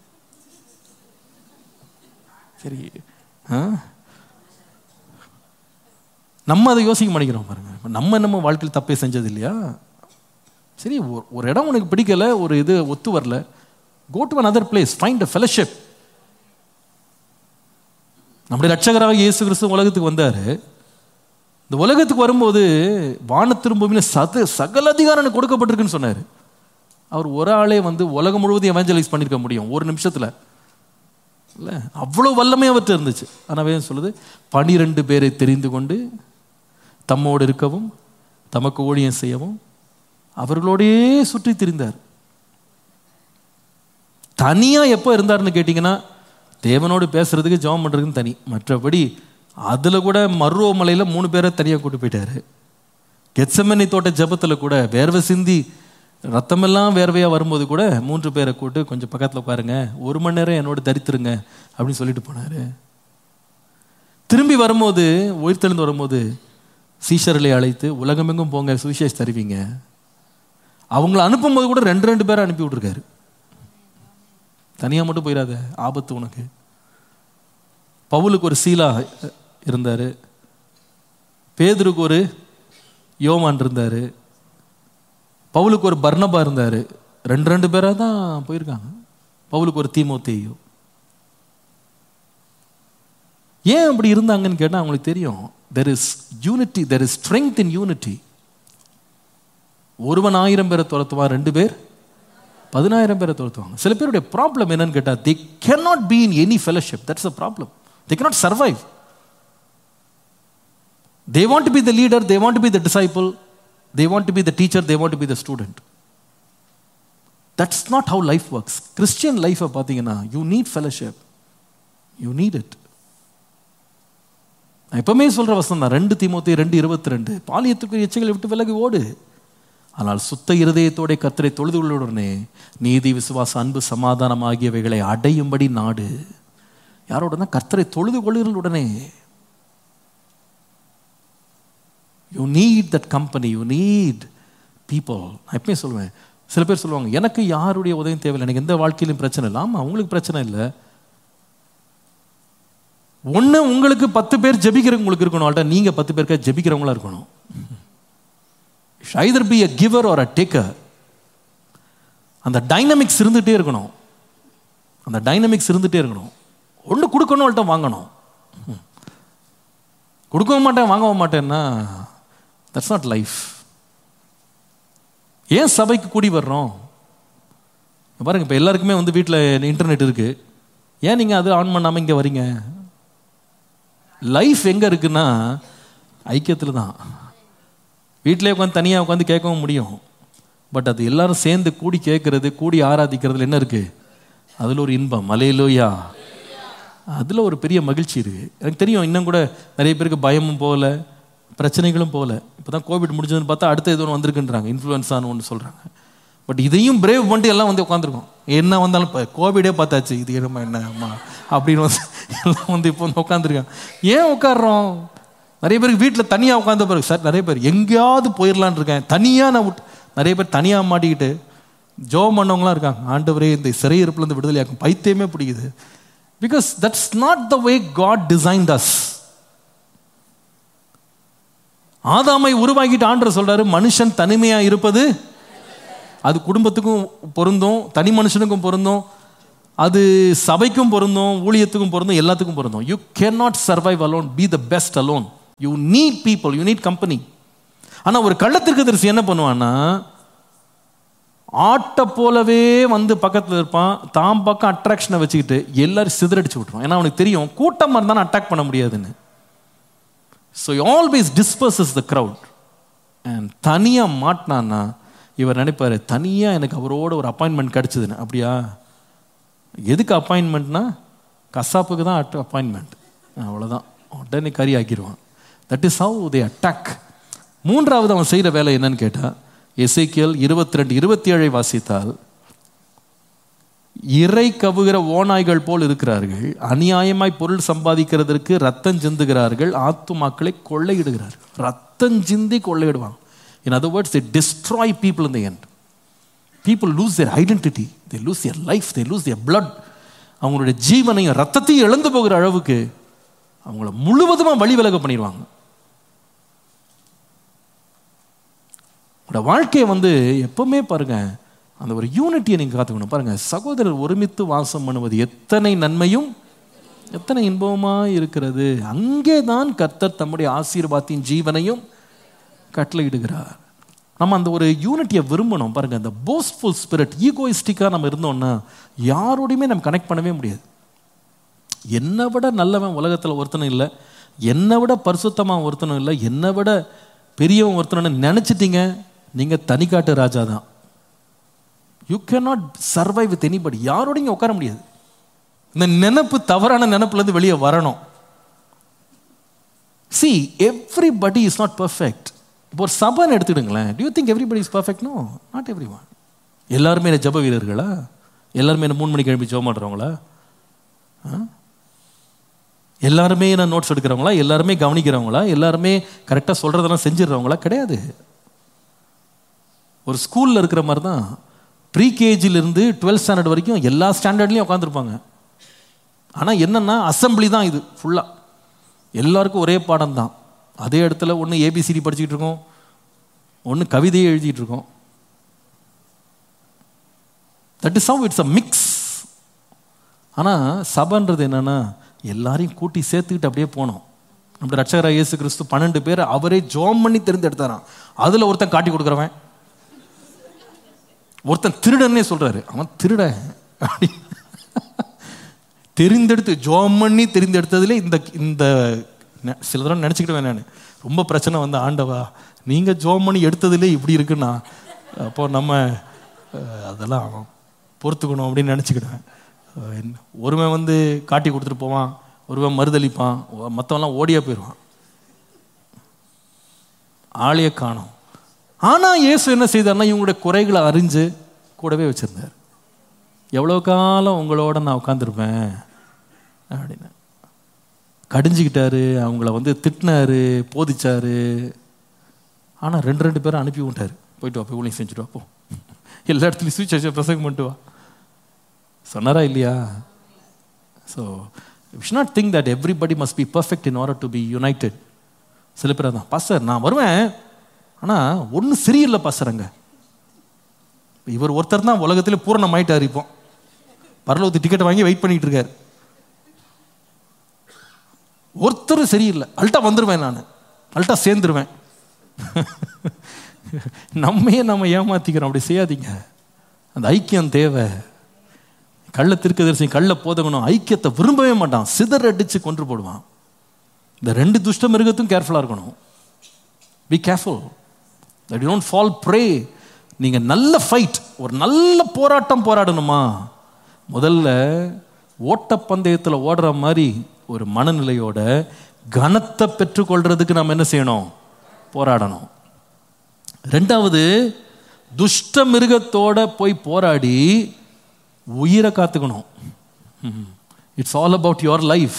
சரி? நம்ம அதை யோசிக்க மாட்டேங்கிறோம் பாருங்க. நம்ம வாழ்க்கையில் தப்பே செஞ்சது இல்லையா? சரி, ஒரு இடம் உனக்கு பிடிக்கல, ஒரு இது ஒத்து வரல, go to another place, find a fellowship. நம்முடைய ரட்சகராக இயேசு கிறிஸ்து உலகத்துக்கு வந்தாரு. இந்த உலகத்துக்கு வரும்போது வானத்திலும் பூமியிலும் சகல அதிகாரம் கொடுக்கப்பட்டிருக்குன்னு சொன்னார். அவர் ஒரு ஆளே வந்து உலகம் முழுவதும் எவாஞ்சலைஸ் பண்ணியிருக்க முடியும் ஒரு நிமிஷத்தில் இல்லை, அவ்வளோ வல்லமை அவர்கிட்ட இருந்துச்சு. ஆனால் சொல்லுது, 12 பேரை தெரிந்து கொண்டு தம்மோடு இருக்கவும் தமக்கு ஊழியம் செய்யவும் அவர்களோடையே சுற்றி திரிந்தார். தனியாக எப்போ இருந்தார்னு கேட்டிங்கன்னா, தேவனோடு பேசுறதுக்கு ஜெபம் பண்ணுறதுக்குன்னு தனி, மற்றபடி அதில் கூட மருவ மலையில் 3 பேரை தனியாக கூட்டு போயிட்டாரு. கெத்செமனே தோட்ட ஜெபத்தில் கூட வேர்வை சிந்தி ரத்தமெல்லாம் வேர்வையாக வரும்போது கூட 3 பேரை கூட்டு கொஞ்சம் பக்கத்தில் உட்காருங்க, 1 மணி நேரம் என்னோட தரித்திருங்க அப்படின்னு சொல்லிட்டு போனார். திரும்பி வரும்போது, உயிர்த்தெழுந்து வரும்போது சீஷர்களை அழைத்து உலகமெங்கும் போங்க, சுவிசேஷம் தருவீங்க. அவங்கள அனுப்பும்போது கூட 2 பேரை அனுப்பி விட்டுருக்காரு. தனியாக மட்டும் போயிடாத, ஆபத்து உனக்கு. பவுலுக்கு ஒரு சீலா இருந்தார், பேதுருக்கு ஒரு யோவான் இருந்தார், பவுலுக்கு ஒரு பர்னபா இருந்தார். 2 பேராக தான் போயிருக்காங்க. பவுலுக்கு ஒரு தீமோத்தேயு. ஏன் அப்படி இருந்தாங்கன்னு கேட்டால் அவங்களுக்கு தெரியும், there is unity, there is strength in unity. ஒருவன் 1000 பேரை துரத்துவான், 2 பேர் 10,000 பேரை துரத்துவாங்க. சில பேருடைய ப்ராப்ளம் என்னன்னு கேட்டால், they cannot be in any fellowship. That's the problem. They cannot survive. They want to be the leader, they want to be the disciple, they want to be the teacher, they want to be the student. That's not how life works. Christian life பார்த்தீங்கன்னா, you need fellowship. You need it. நான் எப்பவுமே சொல்ற வசனம் தான், 2 தீமோத்தேயு 2:22, பாலியத்துக்குரிய இச்சைகளை விட்டு விலகி ஓடு, ஆனால் சுத்த இருதயத்தோட கர்த்தரை தொழுது கொள்ளுடனே நீதி, விசுவாச, அன்பு, சமாதானம் ஆகியவைகளை அடையும்படி நாடு. யாரோடனா? கர்த்தரை தொழுது கொள்ளுடனே. You need that company, you need people. நான் எப்பவுமே சொல்லுவேன், சில பேர் சொல்லுவாங்க, எனக்கு யாருடைய உதவியும் தேவையில்லை, எனக்கு எந்த வாழ்க்கையிலும் பிரச்சனை இல்லை. ஆமாம், உங்களுக்கு பிரச்சனை இல்லை. ஒன்று, உங்களுக்கு 10 பேர் ஜெபிக்கிறவங்க உங்களுக்கு இருக்கணும், அல்ல நீங்கள் 10 பேருக்கு ஜெபிக்கிறவங்களா இருக்கணும். either be a giver or a taker. அந்த டைனமிக்ஸ் இருந்துகிட்டே இருக்கணும். அந்த டைனமிக்ஸ் இருந்துகிட்டே இருக்கணும். ஒன்று கொடுக்கணும், அல்ல வாங்கணும். கொடுக்கவும் மாட்டேன் வாங்கவும் மாட்டேன்னா தட்ஸ் நாட் லைஃப். ஏன் சபைக்கு கூடி வர்றோம் பாருங்க. இப்போ எல்லாருக்குமே வந்து வீட்டில் இன்டர்நெட் இருக்கு, ஏன் நீங்கள் அது ஆன் பண்ணாமல் இங்கே வரீங்க? லைஃப் எங்கே இருக்குன்னா ஐக்கியத்தில் தான். வீட்டிலே உட்காந்து தனியாக உட்காந்து கேட்கவும் முடியும், பட் அது எல்லாரும் சேர்ந்து கூடி கேட்கறது, கூடி ஆராதிக்கிறதுல என்ன இருக்கு? அதில் ஒரு இன்பம், அல்லேலூயா, அதில் ஒரு பெரிய மகிழ்ச்சி இருக்குது. எனக்கு தெரியும், இன்னும் கூட நிறைய பேருக்கு பயமும் போகல, பிரச்சனைகளும் போகல. இப்போ தான் கோவிட் முடிஞ்சதுன்னு பார்த்தா அடுத்த எது ஒன்று வந்திருக்குன்றாங்க, இன்ஃப்ளூயன்ஸான்னு ஒன்று சொல்கிறாங்க. பட் இதையும் பிரேவ் பண்ணிட்டு எல்லாம் வந்து உட்காந்துருக்கோம். என்ன வந்தாலும் இப்போ கோவிடே பார்த்தாச்சு, இது என்ன அம்மா அப்படின்னு வந்து எல்லாம் வந்து இப்போ வந்து உட்காந்துருக்காங்க. ஏன் உட்காடுறோம்? நிறைய பேருக்கு வீட்டில் தனியாக உட்காந்த பிறகு, சார் நிறைய பேர் எங்கேயாவது போயிடலான் இருக்கேன், தனியாக நான் விட்டு, நிறைய பேர் தனியாக மாட்டிக்கிட்டு ஜோம் பண்ணவங்களாம் இருக்காங்க. ஆண்டவரே இந்த சிறையிருப்புலேருந்து விடுதலையாக்கும், பைத்தியமே பிடிக்குது. Because that's not the way God designed us. ஆதாமை உருவாக்கிட்டு ஆண்டவர் சொல்றாரு, மனுஷன் தனிமையா இருப்பது அது குடும்பத்துக்கும் பொருந்தும், தனி மனுஷனுக்கும் பொருந்தும், அது சபைக்கும் பொருந்தும், ஊழியத்துக்கும் பொருந்தும், எல்லாத்துக்கும் பொருந்தும். You cannot survive alone, be the best alone. You need people, you need company. ஆனா ஒரு கள்ளத்தீர்க்கதரிசி என்ன பண்ணுவான்னா, ஆட்டை போலவே வந்து பக்கத்தில் இருப்பான், தாம் பக்கம் அட்ராக்ஷனை வச்சுக்கிட்டு எல்லாரும் சிதறடிச்சு விட்டுருவான். ஏன்னா அவனுக்கு தெரியும் கூட்டமாக இருந்தாலும் அட்டாக் பண்ண முடியாதுன்னு. So always டிஸ்பர்சஸ் the crowd. And தனியாக மாட்டினான்னா இவர் நினைப்பார், தனியாக எனக்கு அவரோட ஒரு அப்பாயின்மெண்ட் கிடச்சிதுன்னு. அப்படியா? எதுக்கு அப்பாயின்மெண்ட்னா கசாப்புக்கு தான் அப்பாயின்மெண்ட், அவ்வளோதான், உடனே கறி ஆக்கிடுவான். That is how they attack. மூன்றாவது அவன் செய்கிற வேலை என்னன்னு கேட்டால், எசேக்கியேல் 22:27 வாசித்தால், இறை கவுகிற ஓநாய்கள் போல் இருக்கிறார்கள், அநியாயமாய் பொருள் சம்பாதிக்கிறதற்கு ரத்தம் சிந்துகிறார்கள், ஆத்துமாக்களை கொள்ளையிடுகிறார்கள். ரத்தம் சிந்தி கொள்ளையிடுவாங்க. In other words, they destroy people in the end. People lose their identity, they lose their life, they lose their blood. அவங்களுடைய ஜீவனையும் ரத்தத்தையும் இழந்து போகிற அளவுக்கு அவங்கள முழுவதுமாக வழி விலக பண்ணிடுவாங்க. வாழ்க்கையை வந்து எப்பவுமே பாருங்க, அந்த ஒரு யூனிட்டியை நீங்க காத்துக்கணும். பாருங்க, சகோதரர் ஒருமித்து வாசம் பண்ணுவது எத்தனை நன்மையும் எத்தனை இன்பமா இருக்கிறது. அங்கேதான் கர்த்தர் தம்முடைய ஆசீர்வாதத்தின் ஜீவனையும் கட்டளையிடுகிறார். நம்ம அந்த ஒரு யூனிட்டியை விரும்பணும். பாருங்க, அந்த போஸ்ட்ஃபுல் ஸ்பிரிட், ஈகோயிஸ்டிக்கா நம்ம இருந்தோம்னா யாரோடையுமே நம்ம கனெக்ட் பண்ணவே முடியாது. என்னை விட நல்லவன் உலகத்தில் ஒருத்தனும் இல்லை, என்னை விட பரிசுத்தமாக ஒருத்தனும் இல்லை, என்னை விட பெரியவன் ஒருத்தனும் நினைச்சிட்டீங்க, நீங்க தனிக்காட்டு ராஜா தான். You can not survive with anybody. யாரோடையும் உட்கார முடியாது. இந்த நினைப்பு, தவறான நினைப்புல இருந்து வெளியே வரணும். See, everybody is not perfect. இப்போ ஒரு சபைன்னு எடுத்துக்கிடுங்களேன். Do you think everybody is perfect? No, not everyone. எல்லாருமே என்ன ஜப வீரர்களா? எல்லாருமே என்ன 3 மணிக்கு எழுப்பி ஜெபம் பண்ணுறவங்களா? எல்லாருமே என்ன நோட்ஸ் எடுக்கிறவங்களா? எல்லாருமே கவனிக்கிறவங்களா? எல்லாருமே கரெக்டாக சொல்கிறதெல்லாம் செஞ்சிடறவங்களா? கிடையாது. ஒரு ஸ்கூலில் இருக்கிற மாதிரி தான். ப்ரீகேஜிலிருந்து 12th ஸ்டாண்டர்ட் வரைக்கும் எல்லா ஸ்டாண்டர்ட்லேயும் உட்காந்துருப்பாங்க. ஆனால் என்னென்னா அசம்பிளி தான் இது ஃபுல்லாக. எல்லாருக்கும் ஒரே பாடம் தான். அதே இடத்துல ஒன்று ஏபிசிடி படிச்சுக்கிட்டு இருக்கோம், ஒன்று கவிதையை எழுதிட்டு இருக்கோம். That is how it's a mix. ஆனால் சபைன்றது என்னன்னா எல்லாரையும் கூட்டி சேர்த்துக்கிட்டு அப்படியே போனோம். நம்ம ரட்சகராக இயேசு கிறிஸ்து 12 பேர் அவரே ஜோம் பண்ணி தெரிந்தெடுத்தாராம். அதில் ஒருத்தன் காட்டி கொடுக்குறவன், ஒருத்தன் திருடன்னே சொல்றாரு, அவன் திருட அப்படி தெரிந்தெடுத்து ஜோம் பண்ணி தெரிந்தெடுத்ததுல இந்த சில தடவை நினச்சிக்கிட்டு நான் ரொம்ப பிரச்சனை வந்து, ஆண்டவா நீங்கள் ஜோம் பண்ணி எடுத்ததுலே இப்படி இருக்குன்னா அப்போ நம்ம அதெல்லாம் பொறுத்துக்கணும் அப்படின்னு நினச்சிக்கிடுவேன். ஒருவன் வந்து காட்டி கொடுத்துட்டு போவான், ஒருவன் மறுதளிப்பான், மற்றவெல்லாம் ஓடியா போயிடுவான், ஆளையே காணும். ஆனால் இயேசு என்ன செய்தார்னா இவங்களுடைய குறைகளை அறிஞ்சு கூடவே வச்சிருந்தார். எவ்வளோ காலம் உங்களோட நான் உட்காந்துருப்பேன் அப்படின்னு கடிஞ்சிக்கிட்டாரு, அவங்கள வந்து திட்டினாரு, போதிச்சாரு. ஆனால் 2 பேரும் அனுப்பி விட்டார், போயிட்டு வா, போய் ஊழியம் செஞ்சுட்டு வா, போ, எல்லா இடத்துலையும் சுவிட்ச் பிரசங்கம் பண்ணிட்டு வா சொன்னாரா இல்லையா? So we should not think that everybody must be perfect in order to be United. சில பேர் தான், பாஸ்டர் நான் வருவேன் ஆனால் ஒன்றும் சரியில்லை பாஸ்டர், அங்கே இவர் ஒருத்தர் தான் உலகத்தில் பூரணமாயிட்டார், இப்போ பரலோகத்து டிக்கெட்டை வாங்கி வெயிட் பண்ணிட்டு இருக்காரு, ஒருத்தர் சரியில்லை, அல்ட்டா வந்துடுவேன், நான் அல்ட்டா சேர்ந்துருவேன். நம்ம ஏமாத்திக்கிறோம், அப்படி செய்யாதீங்க. அந்த ஐக்கியம் தேவை. கள்ள தீர்க்கதரிசி கள்ள போதகனும் ஐக்கியத்தை விரும்பவே மாட்டான், சிதறடிச்சு கொன்று போடுவான். இந்த 2 துஷ்ட மிருகத்தும் கேர்ஃபுல்லாக இருக்கணும். Be careful that you don't fall prey. நீங்க நல்ல ஃபைட், ஒரு நல்ல போராட்டம் போராடணுமா, முதல்ல ஓட்டப்பந்தயத்தில் ஓடுற மாதிரி ஒரு மனநிலையோட கனத்தை பெற்றுக்கொள்றதுக்கு நாம் என்ன செய்யணும், போராடணும். 2வது துஷ்ட மிருகத்தோட போய் போராடி உயிரை காத்துக்கணும். It's all about your life.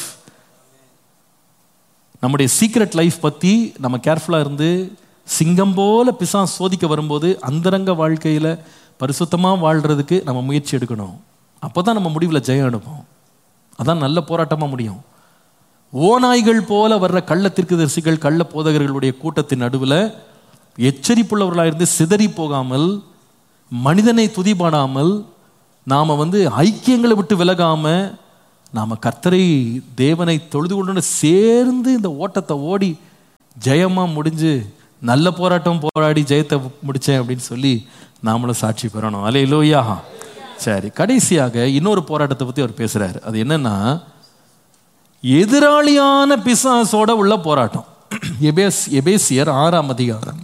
நம்முடைய சீக்ரெட் லைஃப் பற்றி நம்ம கேர்ஃபுல்லாக இருந்து, சிங்கம் போல பிசாசு சோதிக்க வரும்போது அந்தரங்க வாழ்க்கையில் பரிசுத்தமாக வாழ்கிறதுக்கு நம்ம முயற்சி எடுக்கணும். அப்போ தான் நம்ம முடிவில் ஜெயம் எடுப்போம். அதான் நல்ல போராட்டமாக முடியும். ஓநாய்கள் போல வர்ற கள்ள தீர்க்கதரிசிகள் கள்ள போதகர்களுடைய கூட்டத்தின் நடுவில் எச்சரிப்புள்ளவர்களாக இருந்து சிதறி போகாமல், மனிதனை துதிபாடாமல், நாம் வந்து ஐக்கியங்களை விட்டு விலகாமல், நாம் கர்த்தரை தேவனை தொழுது கொண்டு சேர்ந்து இந்த ஓட்டத்தை ஓடி ஜெயமாக முடிஞ்சு நல்ல போராட்டம் போராடி ஜெயத்தை முடித்தேன் அப்படின்னு சொல்லி நாமளும் சாட்சி பெறணும். அல்லேலூயா. சரி, கடைசியாக இன்னொரு போராட்டத்தை பற்றி அவர் பேசுகிறார். அது என்னன்னா, எதிராளியான பிசாசோட உள்ள போராட்டம். எபேசியர் 6ஆம் அதிகாரம்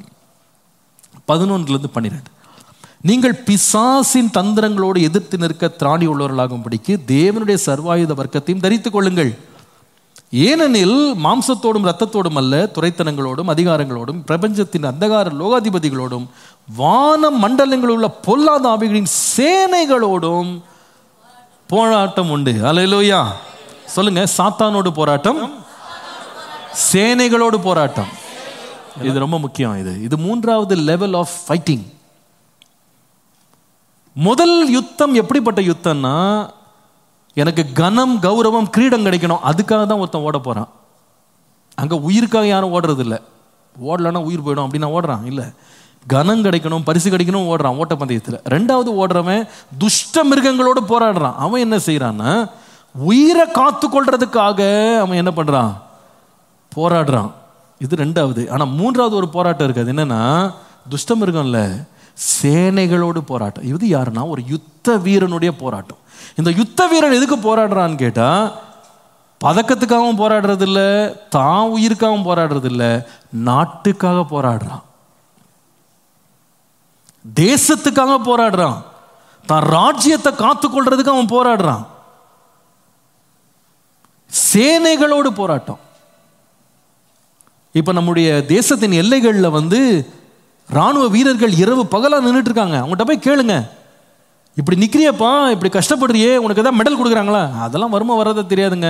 11-12. நீங்கள் பிசாசின் தந்திரங்களோடு எதிர்த்து நிற்க திராணி உள்ளவர்களாகும்படிக்கு தேவனுடைய சர்வாயுத வர்க்கத்தையும் தரித்துக் கொள்ளுங்கள். ஏனெனில் மாம்சத்தோடும் இரத்தத்தோடும் அல்ல, துரைத்தனங்களோடும் அதிகாரங்களோடும் பிரபஞ்சத்தின் அந்தகார லோகாதிபதிகளோடும் வான மண்டலங்களில் உள்ள பொல்லாத ஆவிகளின் சேனைகளோடும் போராட்டம் உண்டு. அல்லேலூயா. சொல்லுங்க, சாத்தானோடு போராட்டம், சேனைகளோடு போராட்டம். இது ரொம்ப முக்கியம். இது 3வது லெவல் ஆஃப் ஃபைட்டிங். முதல் யுத்தம் எப்படிப்பட்ட யுத்தம்னா, எனக்கு கனம் கௌரவம் கிரீடம் கிடைக்கணும், அதுக்காக தான் ஒருத்தன் ஓட போறான். அங்க உயிருக்காக யாரும் ஓடுறது இல்லை. ஓடலன்னா உயிர் போயிடும் அப்படின்னா ஓடுறான் இல்லை, கனம் கிடைக்கணும் பரிசு கிடைக்கணும் ஓடுறான் ஓட்டப்பந்தயத்தில். 2வது ஓடுறவன் துஷ்ட மிருகங்களோடு போராடுறான். அவன் என்ன செய்யறான்னா, உயிரை காத்து கொள்றதுக்காக அவன் என்ன பண்றான், போராடுறான். இது 2வது. ஆனா 3வது ஒரு போராட்டம் இருக்கு. அது என்னன்னா, துஷ்ட மிருகம் இல்ல, சேனைகளோடு போராட்டம். இது யாருன்னா ஒரு யுத்த வீரனுடைய போராட்டம். இந்த யுத்த வீரன் எதுக்கு போராடுறான்னு கேட்டா, பதக்கத்துக்காகவும் போராடுறது இல்லை, தான் உயிருக்காகவும் போராடுறது இல்லை, நாட்டுக்காக போராடுறான், தேசத்துக்காக போராடுறான், தான் ராஜ்யத்தை காத்துக்கொள்றதுக்கு அவன் போராடுறான். சேனைகளோடு போராட்டம். இப்ப நம்முடைய தேசத்தின் எல்லைகளில் வந்து ராணுவ வீரர்கள் இரவு பகலா நின்றுட்டு இருக்காங்க. அவங்ககிட்ட போய் கேளுங்க, இப்படி நிக்கிறியப்பா, இப்படி கஷ்டப்படுறியே, உனக்கு ஏதாவது மெடல் கொடுக்குறாங்களா? அதெல்லாம் வருமா வர்றத தெரியாதுங்க.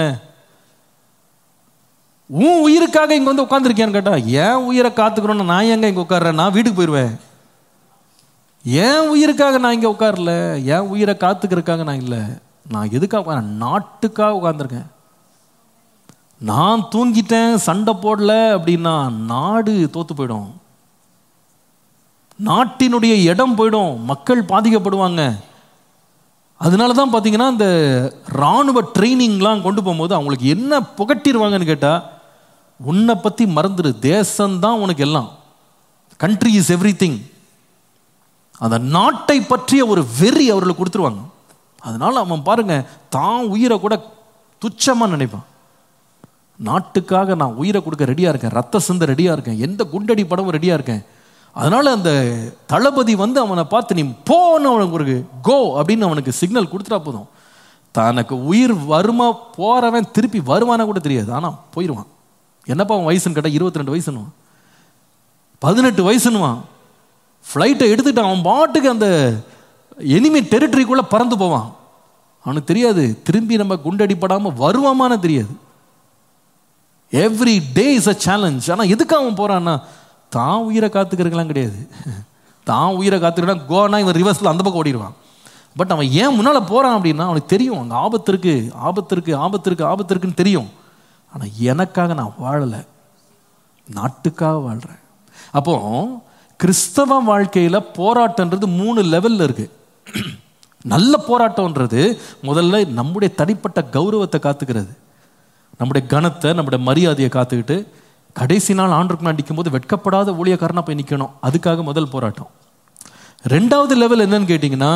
உன் உயிருக்காக இங்க வந்து உட்காந்துருக்கியான்னு கேட்டா, ஏன் உயிரை காத்துக்கணும்னு நான் எங்க இங்க உட்கார்றேன், நான் வீட்டுக்கு போயிடுவேன். ஏன் உயிருக்காக நான் இங்க உட்காரல, ஏன் உயிரை காத்துக்கிறதுக்காக நான் இல்லை, நான் எதுக்காக, நாட்டுக்காக உட்கார்ந்துருக்கேன். நான் தூங்கிட்டேன், சண்டை போடல அப்படின்னா நாடு தோத்து போயிடும், நாட்டினுடைய இடம் போயிடும், மக்கள் பாதிக்கப்படுவாங்க. அதனால தான் பார்த்தீங்கன்னா இந்த இராணுவ ட்ரைனிங்லாம் கொண்டு போகும்போது அவங்களுக்கு என்ன புகட்டிடுவாங்கன்னு கேட்டால், உன்னை பற்றி மறந்துடு, தேசம்தான் உனக்கு எல்லாம், கண்ட்ரி இஸ் எவ்ரி திங். அந்த நாட்டை பற்றிய ஒரு வெறி அவர்களுக்கு கொடுத்துருவாங்க. அதனால அவன் பாருங்க, தான் உயிரை கூட துச்சமாக நினைப்பான். நாட்டுக்காக நான் உயிரை கொடுக்க ரெடியாக இருக்கேன், ரத்த சிந்த ரெடியாக இருக்கேன், எந்த குண்டடி படமும் ரெடியாக இருக்கேன். அதனால அந்த தளபதி வந்து அவனை பார்த்து நீ போன்னு அவனுக்கு ஒரு கோ அப்படின்னு அவனுக்கு சிக்னல் கொடுத்துட்டா போதும், தனக்கு உயிர் வருமா போறவன் திருப்பி வருவானா கூட தெரியாது, ஆனால் போயிடுவான். என்னப்பா அவன் வயசுன்னு கேட்டால் 22 வயசுன்னுவான், 18 வயசுன்னுவான். ஃப்ளைட்டை எடுத்துட்டு அவன் பாட்டுக்கு அந்த எனிமி டெரிட்டரிக்குள்ளே பறந்து போவான். அவனுக்கு தெரியாது திரும்பி நம்ம குண்டடிப்படாமல் வருவாமான்னு தெரியாது. Every day is a challenge. ஆனால் எதுக்கு அவன் போறான்னா, தான் உயிரை காத்துக்கிறதுலாம் கிடையாது. தான் உயிரை காத்துக்கிட்டா கோனா இவன் ரிவர்ஸில் அந்த பக்கம் ஓடிடுவான். பட் அவன் ஏன் முன்னால் போகிறான் அப்படின்னா, அவனுக்கு தெரியும் அங்கே ஆபத்து இருக்கு, ஆபத்து இருக்கு, ஆபத்து இருக்கு, ஆபத்து இருக்குன்னு தெரியும். ஆனால் எனக்காக நான் வாழலை, நாட்டுக்காக வாழ்கிறேன். அப்போ கிறிஸ்தவ வாழ்க்கையில் போராட்டன்றது 3 லெவலில் இருக்கு. நல்ல போராட்டம்ன்றது முதல்ல நம்முடைய தனிப்பட்ட கௌரவத்தை காத்துக்கிறது, நம்முடைய கனத்தை, நம்முடைய மரியாதையை காத்துக்கிட்டு கடைசி நாள் ஆண்டுக்கு நிற்கும் போது வெட்கப்படாத ஊழியக்காரனா போய் நிற்கணும். அதுக்காக முதல் போராட்டம். 2வது லெவல் என்னன்னு கேட்டிங்கன்னா,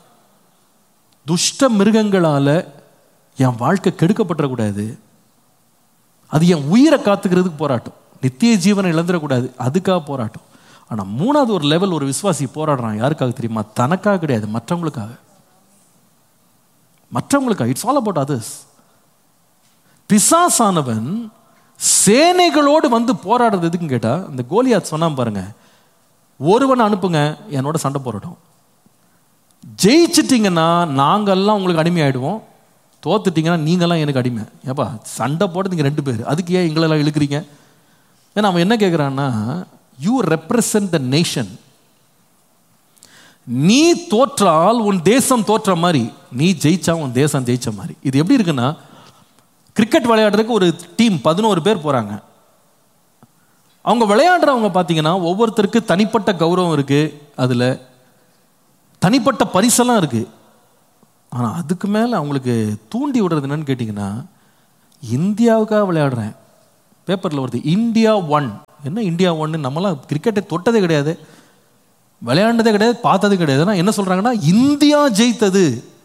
துஷ்ட மிருகங்களால் என் வாழ்க்கை கெடுக்கப்பட்டுறக்கூடாது, அது என் உயிரை காத்துக்கிறதுக்கு போராட்டம், நித்திய ஜீவனை இழந்துடக்கூடாது, அதுக்காக போராட்டம். ஆனால் 3வது ஒரு லெவல் ஒரு விசுவாசி போராடுறான். யாருக்காக தெரியுமா? தனக்காக கிடையாது, மற்றவங்களுக்காக. மற்றவங்களுக்காக. It's all about others. பிசாசானவன் சேனைகளோடு வந்து போராடுறது எதுக்குன்னு கேட்டா, அந்த கோலியாத் சொன்னான் பாருங்க, ஒருவனை அனுப்புங்க என்னோட சண்டை போராட்டம், ஜெயிச்சிட்டிங்கன்னா நாங்கெல்லாம் உங்களுக்கு அடிமை ஆயிடுவோம், தோத்துட்டீங்கன்னா நீங்கெல்லாம் எனக்கு அடிமை. ஏப்பா சண்டை போட்டு நீங்கள் 2 பேர், அதுக்கு ஏன் எங்களெல்லாம் இழுக்கிறீங்க? ஏன்னா அவன் என்ன கேட்குறான்னா, யூ ரெப்ரசன்ட் த நேஷன். நீ தோற்றால் உன் தேசம் தோற்ற மாதிரி, நீ ஜெயிச்சா உன் தேசம் ஜெயிச்ச மாதிரி. இது எப்படி இருக்குன்னா, கிரிக்கெட் விளையாடுறதுக்கு ஒரு டீம் 11 பேர் போகிறாங்க. அவங்க விளையாடுறவங்க பார்த்தீங்கன்னா ஒவ்வொருத்தருக்கு தனிப்பட்ட கௌரவம் இருக்குது, அதில் தனிப்பட்ட பரிசெல்லாம் இருக்குது. ஆனால் அதுக்கு மேலே அவங்களுக்கு தூண்டி விடுறது என்னன்னு கேட்டிங்கன்னா, இந்தியாவுக்காக விளையாடுறேன். பேப்பரில் வருது இந்தியா 1. என்ன இந்தியா 1? நம்மளாம் கிரிக்கெட்டை தொட்டதே கிடையாது, விளையாண்டதே கிடையாது, பார்த்தது கிடையாது. என்ன சொல்கிறாங்கன்னா, இந்தியா ஜெயித்தது.